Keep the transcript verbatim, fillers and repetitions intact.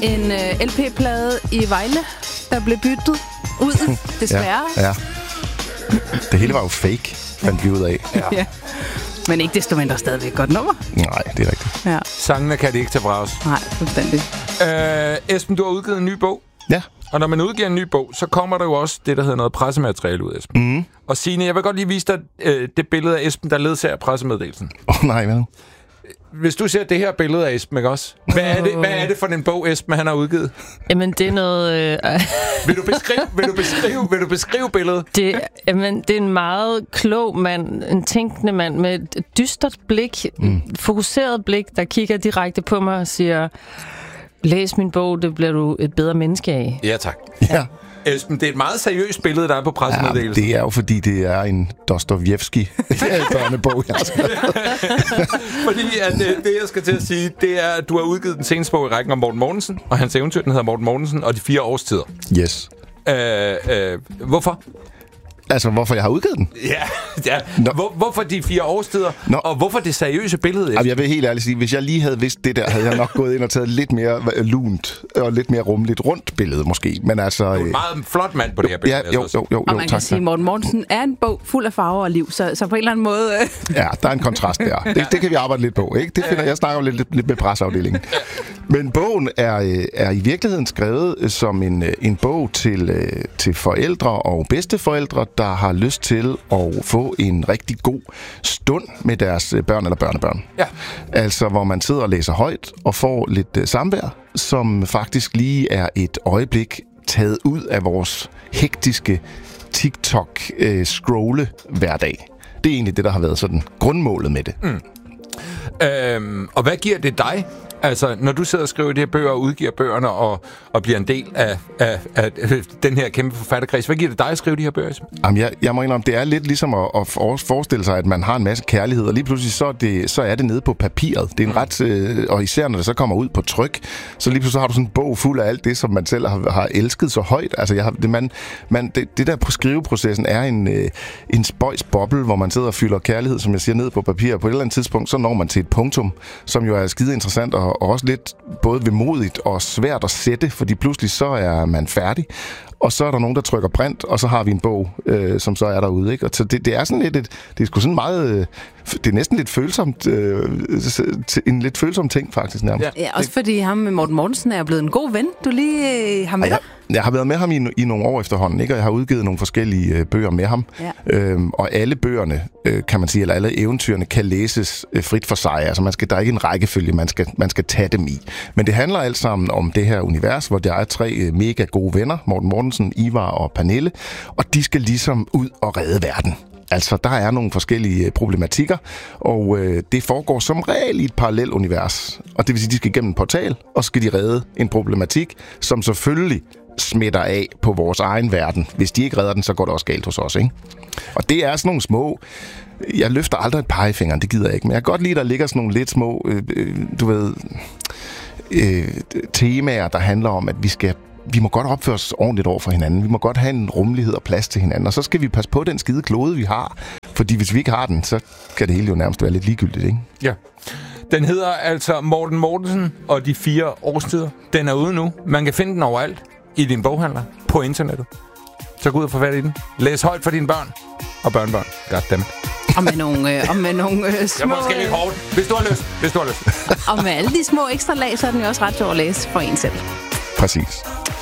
en uh, L P-plade i Vejle, der blev byttet ud, desværre. Ja, ja. Det hele var jo fake, fandt vi ud af. Ja. Ja. Men ikke desto mindre stadigvæk et godt nummer. Nej, det er rigtigt. Ja. Sangene kan det ikke tage fra os. Nej, fuldstændig. Øh, Esben, du har udgivet en ny bog. Ja. Og når man udgiver en ny bog, så kommer der jo også det, der hedder noget pressemateriale ud, Esben. Mm. Og Signe, jeg vil godt lige vise dig øh, det billede af Esben, der ledsager pressemeddelelsen. Åh oh, nej, hvad nu? Hvis du ser det her billede af Esben, ikke også? Hvad er det, hvad er det for en bog, Esben, han har udgivet? Jamen, det er noget... Øh, vil, du beskrive, vil, du beskrive, vil du beskrive billedet? Det, jamen, det er en meget klog mand, en tænkende mand med et dystert blik, mm. fokuseret blik, der kigger direkte på mig og siger, læs min bog, det bliver du et bedre menneske af. Ja, tak. Ja. Esben, det er et meget seriøst billede, der er på pressemeddelelsen. Ja, det er jo, fordi det er en Dostojevskij-børnebog, jeg har skrevet. Fordi at, det, det, jeg skal til at sige, det er, at du har udgivet den seneste bog i rækken om Morten Mortensen, og hans eventyr, den hedder Morten Mortensen og de fire årstider. Yes. Øh, øh, hvorfor? Altså, hvorfor jeg har udgivet den? Ja, ja. Hvor, hvorfor de fire årstider, Nå. og hvorfor det seriøse billede? Jamen, jeg vil helt ærligt sige, hvis jeg lige havde vidst det der, havde jeg nok gået ind og taget lidt mere lunt og lidt mere rummeligt rundt billede, måske. Men altså... Du er en meget flot mand på det her billede. Ja, jo, jo, jo, jo, og man tak, kan sige, at Morten Mortensen er en bog fuld af farver og liv, så, så på en eller anden måde... Ja, der er en kontrast der. Det, det kan vi arbejde lidt på, ikke? Det finder, jeg snakker lidt, lidt med presseafdelingen. Men bogen er, er i virkeligheden skrevet som en, en bog til, til forældre og bedsteforældre, der har lyst til at få en rigtig god stund med deres børn eller børnebørn. Ja. Altså, hvor man sidder og læser højt og får lidt samvær, som faktisk lige er et øjeblik taget ud af vores hektiske TikTok-scrolle hverdag. Det er egentlig det, der har været sådan grundmålet med det. Mm. Øhm, og hvad giver det dig? Altså, når du sidder og skriver de her bøger og udgiver bøgerne og, og bliver en del af, af, af den her kæmpe forfatterkreds, hvad giver det dig at skrive de her bøger? Jamen, jeg, jeg må indrømme, det er lidt ligesom at, at forestille sig, at man har en masse kærlighed, og lige pludselig så er det, så er det nede på papiret. Det er en ret, øh, og især når det så kommer ud på tryk, så lige pludselig har du sådan en bog fuld af alt det, som man selv har, har elsket så højt. Altså, jeg har, det, man, man, det, det der på skriveprocessen er en, øh, en spøjs boble, hvor man sidder og fylder kærlighed, som jeg siger, ned på papir. På et eller andet tidspunkt, så når man til et punktum, som jo er skide interessant og og også lidt både vemodigt og svært at sætte, fordi pludselig så er man færdig, og så er der nogen, der trykker print, og så har vi en bog, øh, som så er derude, ikke? Og så det, det er sådan lidt, et, det er sgu sådan meget, øh, det er næsten lidt følsomt, øh, en lidt følsom ting faktisk nærmest. Ja, også fordi ham med Morten Mortensen er blevet en god ven, du lige øh, har med dig. Jeg, jeg har været med ham i, i nogle år efterhånden, ikke? Og jeg har udgivet nogle forskellige øh, bøger med ham. Ja. Øhm, og alle bøgerne, øh, kan man sige, eller alle eventyrene, kan læses øh, frit for sig. Altså, man skal, der er ikke en rækkefølge, man skal, man skal tage dem i. Men det handler alt sammen om det her univers, hvor der er tre øh, mega gode venner, Morten Mortensen, Ivar og Pernille, og de skal ligesom ud og redde verden. Altså, der er nogle forskellige problematikker, og øh, det foregår som regel i et parallelt univers. Og det vil sige, at de skal igennem en portal, og så skal de redde en problematik, som selvfølgelig smitter af på vores egen verden. Hvis de ikke redder den, så går det også galt hos os, ikke? Og det er sådan nogle små... Jeg løfter aldrig et pegefinger, det gider jeg ikke, men jeg kan godt lide, at der ligger sådan nogle lidt små, øh, øh, du ved, øh, temaer, der handler om, at vi skal vi må godt opføre os ordentligt over for hinanden. Vi må godt have en rummelighed og plads til hinanden. Og så skal vi passe på den skide klode, vi har. Fordi hvis vi ikke har den, så kan det hele jo nærmest være lidt ligegyldigt, ikke? Ja. Den hedder altså Morten Mortensen og de fire årstider. Den er ude nu. Man kan finde den overalt i din boghandler på internettet. Så gå ud og få fat i den. Læs højt for dine børn og børnebørn. Goddammit. Og med nogle, øh, og med nogle øh, små... Jeg må måske lidt hårdt, hvis du har lyst. Hvis du har lyst. Og med alle de små ekstra lag, så er den jo også ret sjov at læse for en selv. Præcis.